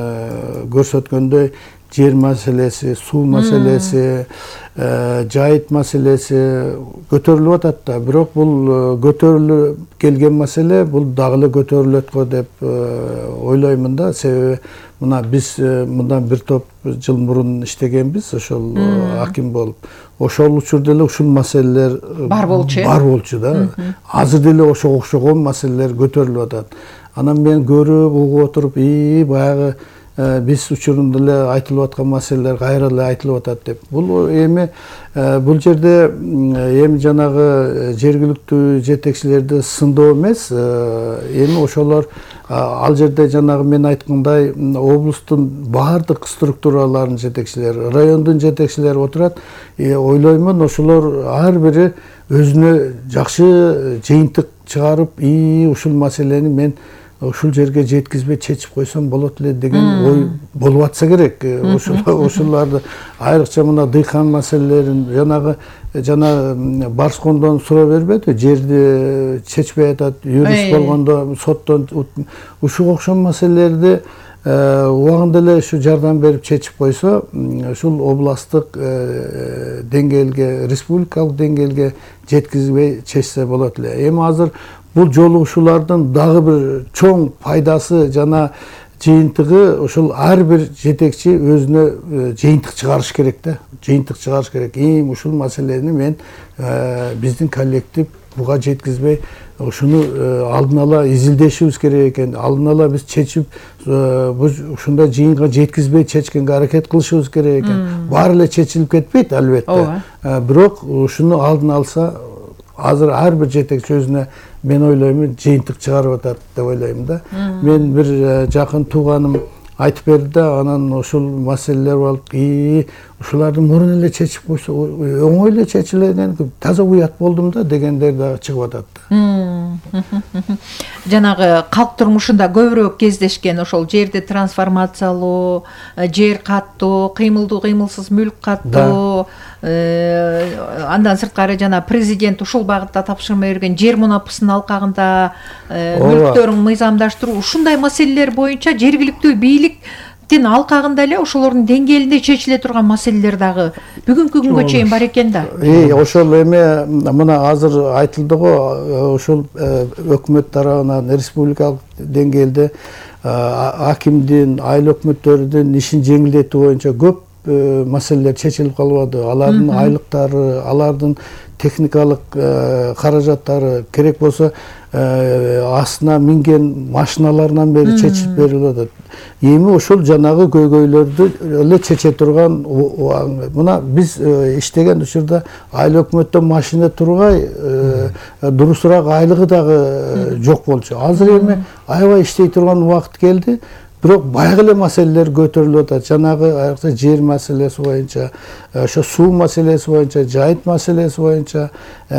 көрсөткөндөй жер маселеси, суу маселеси, жайыт маселеси көтөрүлүп атат да. Бирок бул көтөрүлүп келген маселе бул дагы эле көтөрүлөт го деп ойлоймун да. Себеби мына биз мындан бир топ жыл мурун иштегенбиз, ошол аким болуп. Ошол учурда эле ушул маселелер бар болчу да. Азыр деле ошого окшогон маселелер көтөрүлүп атат. Анан мен көрүп, угуп отуруп, баягы биз учурунда эле айтылып аткан маселелер кайра эле айтылып атат деп. Бул эми бул жерде эми жанагы жергиликтүү жетекчилерди сындоо эмес, эми ошолор ал жерде жанагы мен айткандай облустун баардык структураларынын жетекчилери, райондун жетекчилери отурат. Ойлоймун ошолор ар бири өзүнө жакшы жыйынтык чыгарып, ушул маселени мен ушул жерге жеткизбей чечип койсом болот эле деген ой болуп атса керек. Ошолорду айрыкча мына дыйкан маселелерин жана Барскондон суроо бербеди, жерди чечпей атат, юрист болгондо соттон ушуга окшош маселелерди убагында эле ушу жардам берип чечип койсо, ушул областтык деңгээлге, республикалык деңгээлге жеткизбей чечсе болот эле. Эми азыр бул жолугушуулардын дагы бир чоң пайдасы жана жыйынтыгы ошол ар бир жетекчи өзүнө жыйынтык чыгарыш керек да. Жыйынтык чыгарыш керек. Ушул маселени мен биздин коллектив буга жеткизбей, ушуну алдын ала изилдешибиз керек экен. Алдын ала биз чечип, ушундай жыйынга жеткизбей чечкенге аракет кылышыбыз керек экен. Баары эле чечилип кетпейт албетте. Бирок ушуну алдын алса, азыр ар бир жетекчи өзүнө мен ойлоймун жыйынтык чыгарып атат деп ойлоймун да. Мен бир жакын тууганым айтып берди да, анан ушул маселелер болуп, ушуларды мурун эле чечип койсо оңой эле чечиле экен, таза уят болдум да дегендер дагы чыгып атат. Жанагы калк турмушунда көбүрөөк кездешкен ошол жерди трансформациялоо, жер каттоо, кыймылдуу кыймылсыз мүлк каттоо, андан сырткары жана президент ушул багытта тапшырма берген жер мунапысын алкагында мүлктөрүн мыйзамдаштыруу, ушундай маселелер боюнча жергиликтүү бийликтин алкагында эле ошолордун деңгээлинде чечиле турган маселелер дагы бүгүнкү күнгө чейин бар экен да. Ошол эме мына азыр айтылды го, ошол өкмөт тарабынан республикалык деңгээлде акимдин, айыл өкмөттөрүнүн ишин жеңилдетүү боюнча көп маселелер чечилип калбады. Алардын айлыктары, алардын техникалык каражаттары, керек болсо астына минген машиналарынан бери чечип берилип атат. Эми ошол жанагы көйгөйлөрдү эле чече турган, мына биз иштеген учурда айыл өкмөттөн машина тургай, дурусураак айлыгы дагы жок болчу. Азыр эми аябай иштей турган убакыт келди. Бирок баягы эле маселелер көтөрүлүп атат. Жанагы аякта жер маселеси боюнча, ошо суу маселеси боюнча, жайыт маселеси боюнча,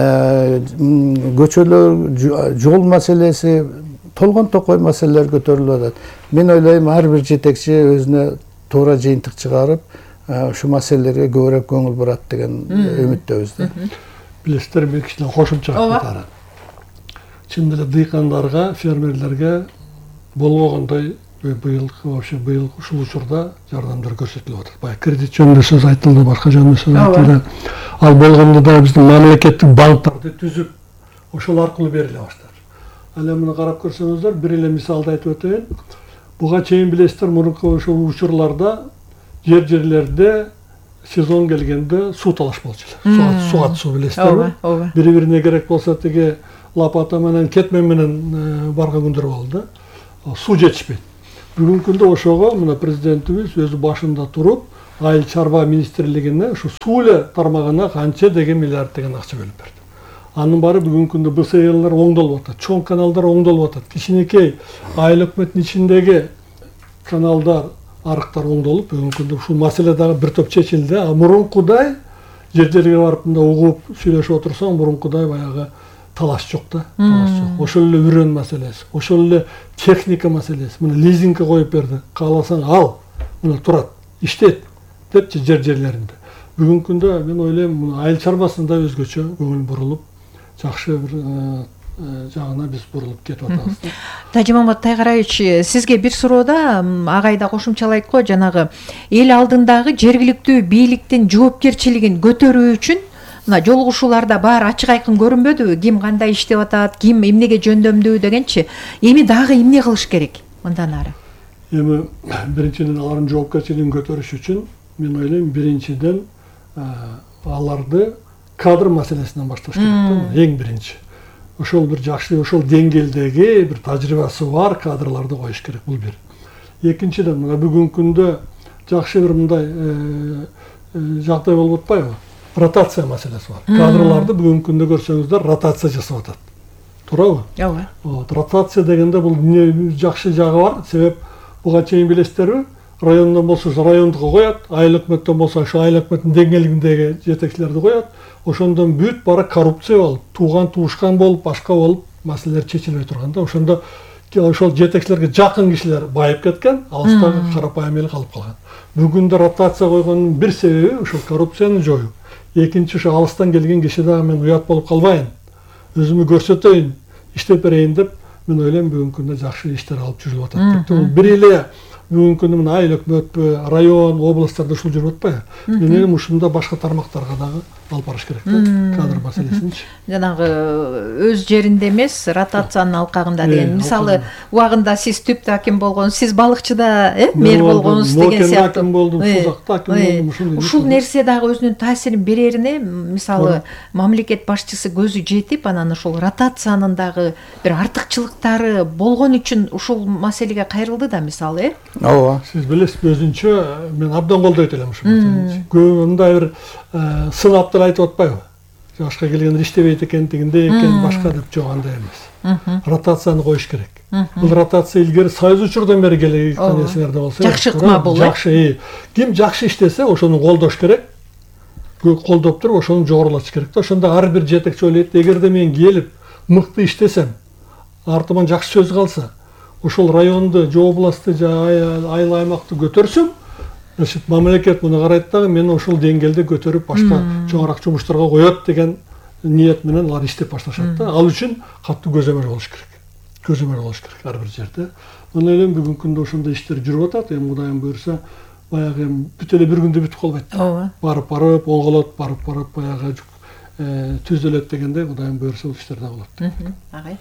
көчөлөр, жол маселеси, толгон токой маселелер көтөрүлүп атат. Мен ойлойм, ар бир жетекчи өзүнө туура жыйынтык чыгарып, ушу маселелерге көбүрөөк көңүл бурат деген үмүттөбүз да. Билесиздер, мен кичине кошумча кайтарам. Чын эле дыйкандарга, фермерлерге болбогондой быйыл ушул учурда жардамдар көрсөтүлүп атат. Баягы кредит жөнүндө сөз айтылды, башка жөнүндө сөз айтылды. Ал болгондо да биздин мамлекеттик банктарды түзүп, ошол аркылуу бериле баштады. Ал эми карап көрсөңүздөр, бир эле мисалды айтып өтөйүн. Буга чейин билесиздер, мурунку ошол учурларда жерлерде сезон келгенде суу талаш болчу эле. Суга суу билесиздерби? Бири-бирине керек болсо тиги лопата менен, кетмен менен барган күндөр болду. Суу жетишпейт. Бүгүнкү күндө ошого мына президентибиз өзү башында туруп, айыл чарба министрлигине ушу суу эле тармагына канча деген миллиард деген акча бөлүп берди. Анын баары бүгүнкү күндө БСЛар оңдолуп атат, чоң каналдар оңдолуп атат. Кичинекей айыл өкмөттүн ичиндеги каналдар, арыктар оңдолуп, бүгүнкү күндө ушул маселе дагы бир топ чечилди. А мурункудай жерге барып мында угуп сүйлөшүп отурсаң, мурункудай баягы талаш жок да, талаш жок. Ошол эле үрөн маселеси, ошол эле техника маселеси. Мына лизингге коюп берди. Кааласаң ал, мына турат, иштет депчи жерлеринде. Бүгүнкү күндө мен ойлойм, айыл чарбасында өзгөчө көңүл бурулуп, жакшы бир жагына биз бурулуп кетип атабыз. Тажимамат Тайгараевич, сизге бир суроода агайда кошумчалайт го, жанагы эл алдындагы жергиликтүү бийликтин жоопкерчилигин көтөрүү үчүн мына жолугушууларда баары ачык айкын көрүнбөдүбү? Ким кандай иштеп атат, ким эмнеге жөндөмдүү дегенчи. Эми дагы эмне кылыш керек мындан ары? Эми биринчиден алардын жоопкерчилигин көтөрүш үчүн мен ойлойм, биринчиден аларды кадр маселесинен башташ керек да, эң биринчи. Ошол бир жакшы, ошол деңгээлдеги бир тажрыйбасы бар кадрларды коюш керек, бул бир. Экинчиден, мына бүгүнкү күндө жакшы бир мындай жагдай болуп атпайбы? Ротация маселеси бар. Кадрларды бүгүнкү күндө көрсөңүздөр ротация жасап атат. Туурабы? Ооба. Ротация дегенде бул жакшы жагы бар. Себеп буга чейин билесиздерби? Райондон болсо райондуга коет, айыл өкмөттөн болсо ошо айыл өкмөттүн деңгээлиндеги жетекчилерди коет. Ошондон бүт бара коррупция болуп, туушкан болуп, башка болуп, маселелер чечилбей турганда, ошондо ошол жетекчилерге жакын кишилер байып кеткен, алыстагы карапайым эл калып калган. Бүгүндө ротация койгондун бир себеби ошол коррупцияны жоюу. Экинчи, ошо алыстан келген киши дагы мен уят болуп калбайын, өзүмү көрсөтөйүн, иштеп берейин деп, мен ойлойм бүгүнкү күндө жакшы иштер алып жүрүлүп атат. Бул бир эле бүгүнкү күндө мына айыл өкмөтпү, район, областтарда ушул жүрүп атпайбы? Мен ойлойм, ушунда башка тармактарга дагы алып барыш керек да, кадр маселесинчи. Жанагы өз жеринде эмес, ротациянын алкагында деген. Мисалы, убагында сиз түптө аким болгонсуз, сиз балыкчыда мэр болгонсуз деген сыяктуу. Аким болдум, Сузакта аким болдум. Ушул нерсе дагы өзүнүн таасирин берерине, мисалы, мамлекет башчысы көзү жетип, анан ушул ротациянын дагы бир артыкчылыктары болгон үчүн ушул маселеге кайрылды да, мисалы, Ооба. Сиз билесизби, өзүнчө мен абдан колдойт элем ушул маселени. Мындай бир сынаптар айтып атпайбы? жашка келгендер иштебейт экендигинде экен башка деп жок андай эмес. Ротацияны коюш керек. Бул ротация илгери Союз учурдан бери келе жаткан нерселерде болсо. Жакшы ыкма бул. Жакшы. Ким жакшы иштесе, ошону колдош керек. Колдоп туруп, ошону жогорулатыш керек. Ошондо ар бир жетекчи ойлойт, эгерде мен келип мыкты иштесем, артыман жакшы сөз калса, ошол районду, же областты, же айыл аймакты көтөрсөм, значит, мамлекет муну карайт дагы мени ошол деңгээлде көтөрүп башка чоңураак жумуштарга коет деген ниет менен алар иштеп башташат да. Ал үчүн катуу көзөмөл болуш керек. Көзөмөл болуш керек ар бир жерде. Мен ойлойм бүгүнкү күндө ошондой иштер жүрүп атат. Эми Кудайым буйрса, баягы бүт эле бир күндө бүтүп калбайт. Ооба. Барып оңголот, барып баягы түзөлөт дегенде Кудайым буйрса бул иштер да болот. Агай.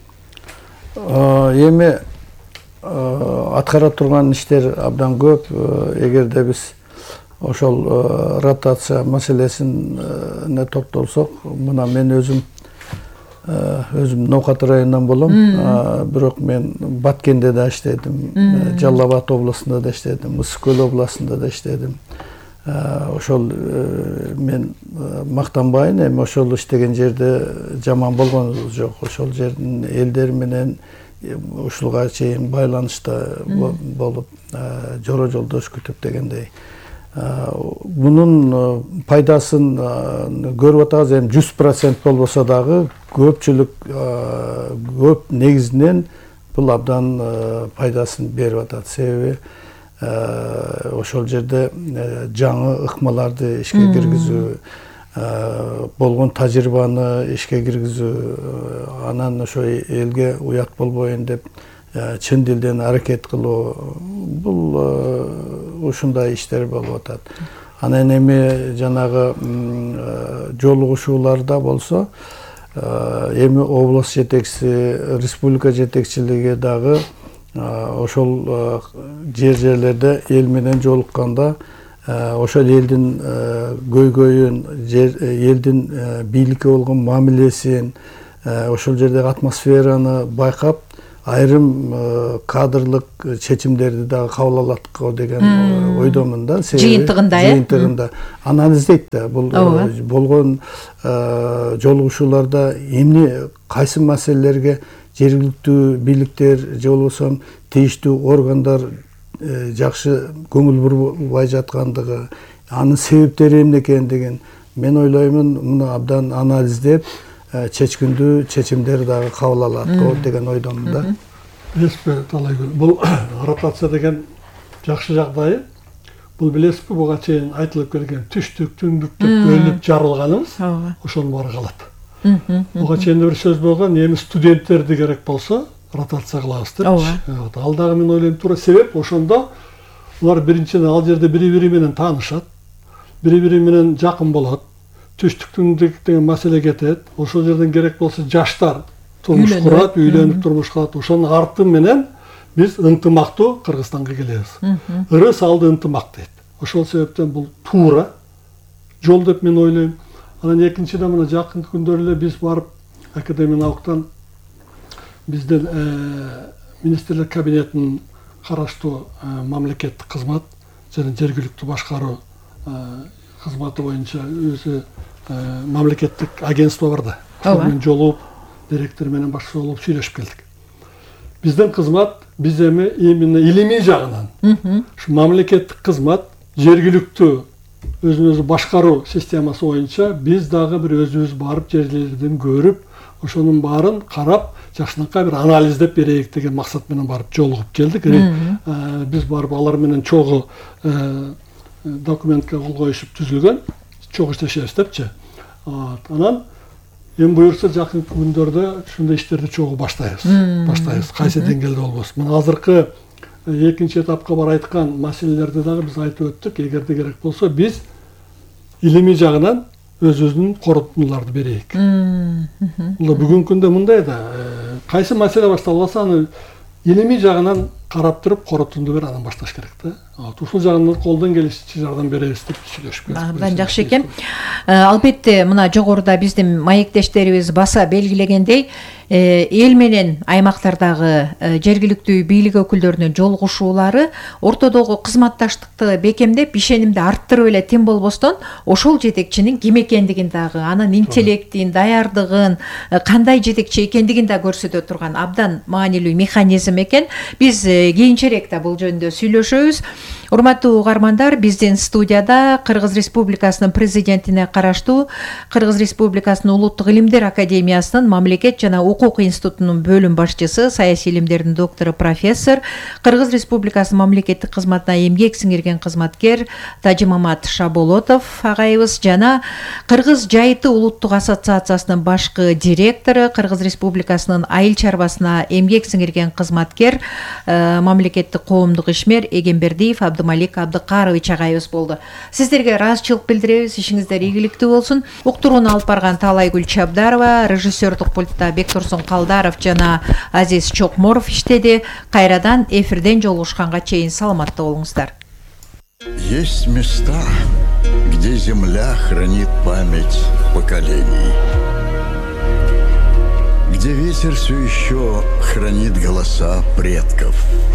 Эми аткара турган иштер абдан көп. Эгерде биз ошол ротация маселесине токтолсок, мына мен өзүм Ноокат районунан болом, бирок мен Баткенде да иштедим, Жалал Абад областында да иштедим, Ысык Көл областында да иштедим. Ошол мен мактанбайын, эми ошол иштеген жерде жаман болгон жок. Ошол жердин элдери менен ушулга чейин байланышта болуп, жора жолдош күтүп дегендей. Bunun пайдасын көрүп атабыз. Эми 100% болбосо дагы көпчүлүк көп негизинен бул абдан пайдасын берип атат. Себеби ошол жерде жаңы ыкмаларды ишке киргизүү, болгон тажрыйбаны ишке киргизүү, анан ошо элге уят болбойн деп чын дилден аракет кылуу, бул ушундай иштер болуп атат. Анан эми жанагы жолугушууларда болсо, эми область жетекчиси, республика жетекчилиги дагы ошол жерлерде эл менен жолукканда ошол элдин көйгөйүн, элдин бийликке болгон мамилесин, ошол жердеги атмосфераны байкап, айрым кадрлык чечимдерди дагы кабыл алат деген ойдомун да. Жыйынтыгында анализдейт да. Бул болгон жолугушууларда эмне, кайсы маселелерге жергиликтүү бийликтер же болбосо тийиштүү органдар жакшы көңүл бурбай жаткандыгы, анын себептери эмне экендигин мен ойлоймун, муну абдан анализдеп чечкиндүү чечимдер дагы кабыл алат деген ойдомун да. Билесизби, Талайгүл, бул ротация деген жакшы жагдайы. Бул билесизби, буга чейин айтылып келген түштүк, түндүк деп бөлүнүп жарылганыбыз, ошонун баары калат. Буга чейин бир сөз болгон, эми студенттерди керек болсо ротация кылабыз депчи. Ал дагы мен ойлойм туура себеп, ошондо улар биринчиден ал жерде бири-бири менен таанышат, бири-бири менен жакын болот. Түштүк, түндүк деген маселе кетет. Ошол жерден керек болсо жаштар турмуш курат, үйлөнүп турмуш кылат. Ошонун арты менен биз ынтымактуу Кыргызстанга келебиз. Ыры салды ынтымак дейт. Ошол себептен бул туура жол деп мен ойлойм. Анан экинчиден мына жакын күндөрү эле биз барып академиялыктан бизден министрлер кабинетинин караштуу мамлекеттик кызмат жана жергиликтүү башкаруу кызматы боюнча өзү мамлекеттик агентство бар да. Ошонун жолугуп, директор менен башчы болуп сүйлөшүп келдик. Биздин кызмат, биз эми именно илимий жагынан, ушу мамлекеттик кызмат, жергиликтүү өзүн-өзү башкаруу системасы боюнча биз дагы бир өзүбүз барып жерлерден көрүп, ошонун баарын карап, жакшынакай бир анализдеп берейик деген максат менен барып жолугуп келдик. Биз барып алар менен чогуу документке кол коюшуп түзүлгөн, чогуу иштешебиз депчи. Анан эми буюрса жакын күндөрдө ушундай иштерди чогуу баштайбыз. Кайсы деңгээлде болбосун. Мына азыркы экинчи этапка бар айткан маселелерди дагы биз айтып өттүк. Эгерде керек болсо биз илимий жагынан өзүбүздүн корутундуларды берейик. Бул бүгүнкү күндө мындай да, кайсы маселе башталса аны илимий жагынан карап туруп коротунду берип анан башташ керек да. Ушул жагынан колдон келишинче жардам беребиз деп сүйлөшүп келдик. Абдан жакшы экен. Албетте мына жогоруда биздин маектештерибиз баса белгилегендей, эл менен аймактардагы жергиликтүү бийлик өкүлдөрүнүн жолугушуулары ортодогу кызматташтыкты бекемдеп, ишенимди арттырып эле тим болбостон, ошол жетекчинин ким экендигин дагы, анын интеллектин, даярдыгын, кандай жетекчи экендигин да көрсөтө турган абдан маанилүү механизм экен. Биз кийинчерээк да бул жөнүндө сүйлөшөбүз. Урматтуу угармандар, биздин студияда Кыргыз Республикасынын президентине караштуу Кыргыз Республикасынын Улуттук илимдер академиясынын мамлекет жана укук институтунун бөлүм башчысы, саясий илимдердин доктору, профессор, Кыргыз Республикасынын мамлекеттик кызматына эмгек сиңирген кызматкер Тажимамат Шаболотов агайыбыз жана Кыргыз Жайыты улуттук ассоциациясынын башкы директору, Кыргыз Республикасынын айыл чарбасына эмгек сиңирген кызматкер, мамлекеттик коомдук ишмер Эгембердиев Абдымалик Абдыкарович агайыбыз болду. Сиздерге ыраазычылык билдиребиз, ишиңиздер ийгиликтүү болсун. Уктурууну алып барган Талайгүл Чабдарова, режиссердук пультта Бектурсун Калдаров жана Азиз Чокморов иштеди. Кайрадан эфирден жолугушканга чейин саламатта болуңуздар. Есть места, где земля хранит память поколений, где ветер все еще хранит голоса предков.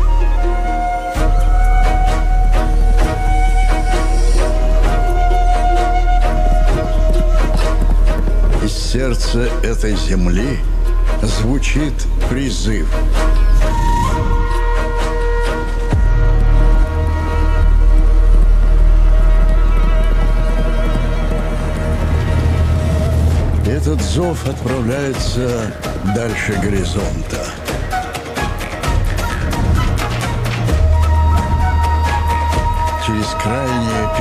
Из сердца этой земли звучит призыв. Этот зов отправляется дальше горизонта. Через крайние